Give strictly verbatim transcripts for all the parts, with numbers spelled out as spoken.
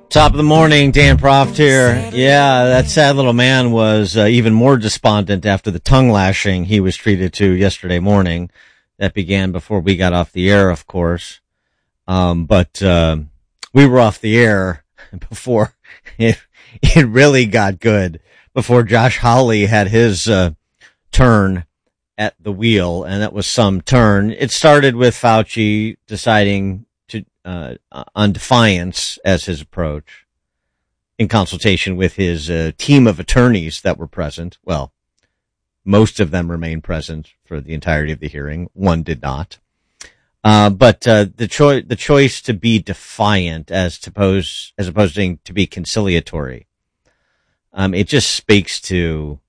Top of the morning, Dan Proft here. Yeah, that sad little man was uh, even more despondent after the tongue lashing he was treated to yesterday morning. That began before we got off the air, of course. Um, but uh, we were off the air before it, it really got good, before Josh Hawley had his uh, turn at the wheel, and that was some turn. It started with Fauci deciding to uh, on defiance as his approach, in consultation with his uh, team of attorneys that were present. Well, most of them remained present for the entirety of the hearing. One did not. Uh, but uh, the choice the choice to be defiant as opposed as opposed to, to be conciliatory, um, it just speaks to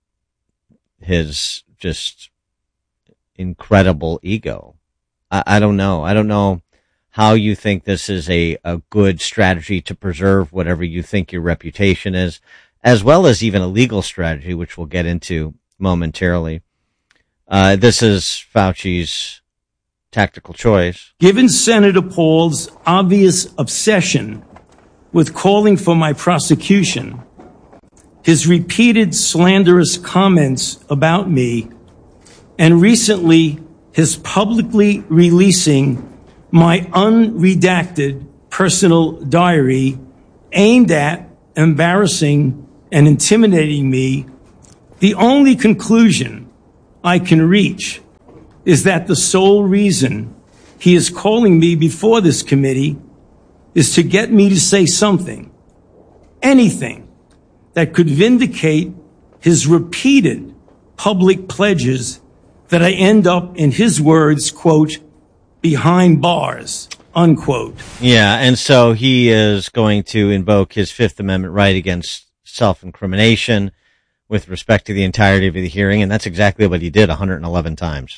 his just incredible ego. I, I don't know. I don't know how you think this is a, a good strategy to preserve whatever you think your reputation is, as well as even a legal strategy, which we'll get into momentarily. Uh, this is Fauci's tactical choice. Given Senator Paul's obvious obsession with calling for my prosecution, his repeated slanderous comments about me, and recently his publicly releasing my unredacted personal diary aimed at embarrassing and intimidating me, the only conclusion I can reach is that the sole reason he is calling me before this committee is to get me to say something, anything, that could vindicate his repeated public pledges that I end up, in his words, quote, behind bars, unquote. Yeah, and so he is going to invoke his Fifth Amendment right against self-incrimination with respect to the entirety of the hearing, and that's exactly what he did one hundred eleven times.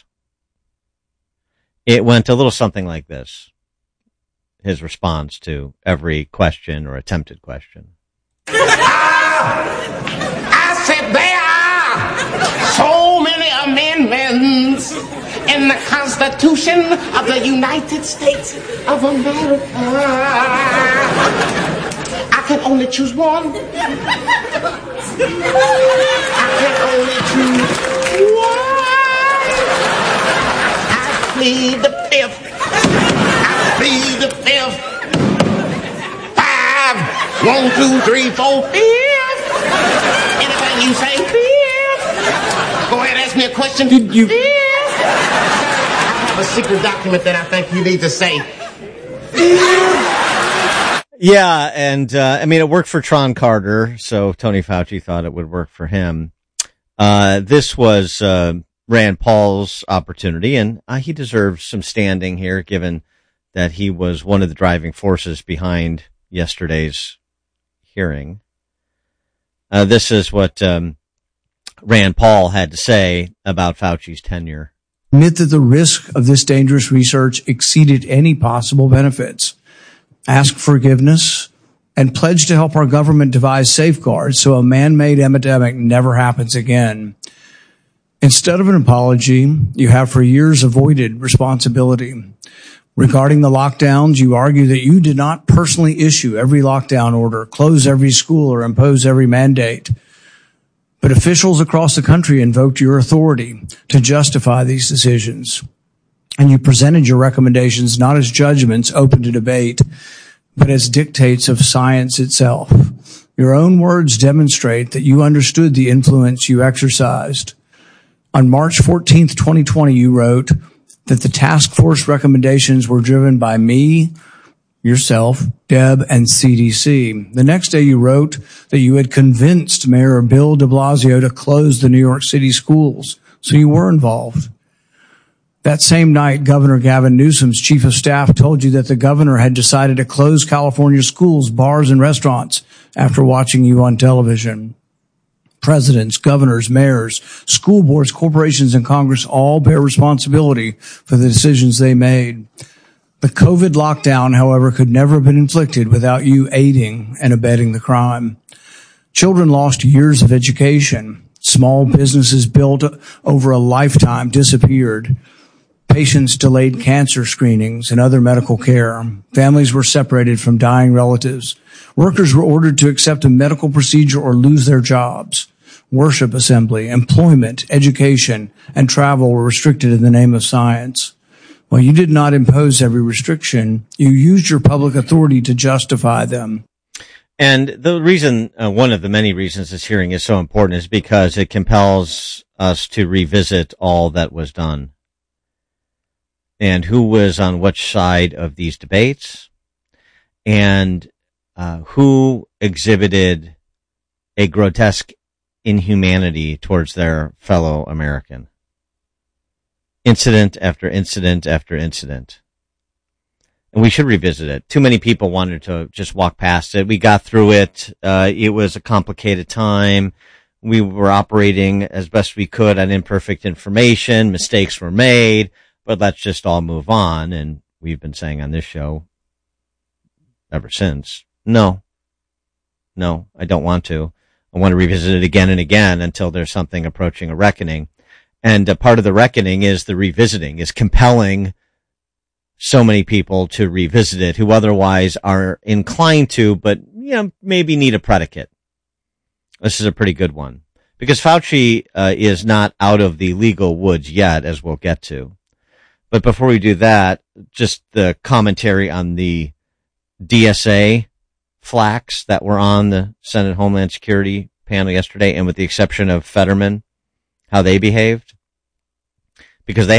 It went a little something like this, his response to every question or attempted question. I said there are so many amendments in the Constitution of the United States of America. I can only choose one. I can only choose one. I plead the fifth. I plead the fifth. Five. One, two, three, four, fifth. Anything you say, fifth. Go ahead, ask me a question. Did you? Fifth. I have a secret document that I think you need to say. Yeah, and uh, I mean, it worked for Tron Carter, so Tony Fauci thought it would work for him. Uh, this was uh, Rand Paul's opportunity, and uh, he deserves some standing here, given that he was one of the driving forces behind yesterday's hearing. Uh, this is what um, Rand Paul had to say about Fauci's tenure. Admit that the risk of this dangerous research exceeded any possible benefits. Ask forgiveness and pledge to help our government devise safeguards so a man-made epidemic never happens again. Instead of an apology, you have for years avoided responsibility. Regarding the lockdowns, you argue that you did not personally issue every lockdown order, close every school, or impose every mandate. But officials across the country invoked your authority to justify these decisions. And you presented your recommendations not as judgments open to debate, but as dictates of science itself. Your own words demonstrate that you understood the influence you exercised. On March fourteenth, twenty twenty, you wrote that the task force recommendations were driven by me, yourself, Deb, and C D C. The next day you wrote that you had convinced Mayor Bill de Blasio to close the New York City schools, so you were involved. That same night, Governor Gavin Newsom's chief of staff told you that the governor had decided to close California schools, bars, and restaurants after watching you on television. Presidents, governors, mayors, school boards, corporations, and Congress all bear responsibility for the decisions they made. The COVID lockdown, however, could never have been inflicted without you aiding and abetting the crime. Children lost years of education. Small businesses built over a lifetime disappeared. Patients delayed cancer screenings and other medical care. Families were separated from dying relatives. Workers were ordered to accept a medical procedure or lose their jobs. Worship assembly, employment, education, and travel were restricted in the name of science. Well, you did not impose every restriction. You used your public authority to justify them. And the reason, uh, one of the many reasons this hearing is so important is because it compels us to revisit all that was done. And who was on which side of these debates, and uh, who exhibited a grotesque inhumanity towards their fellow American. Incident after incident after incident. And we should revisit it. Too many people wanted to just walk past it. We got through it. Uh, it was a complicated time. We were operating as best we could on imperfect information. Mistakes were made. But let's just all move on. And we've been saying on this show ever since, no, no, I don't want to. I want to revisit it again and again until there's something approaching a reckoning. And a part of the reckoning is the revisiting, is compelling so many people to revisit it who otherwise are inclined to, but, you know, maybe need a predicate. This is a pretty good one because Fauci uh, is not out of the legal woods yet, as we'll get to. But before we do that, just the commentary on the D S A flacks that were on the Senate Homeland Security panel yesterday, and with the exception of Fetterman, how they behaved. Because they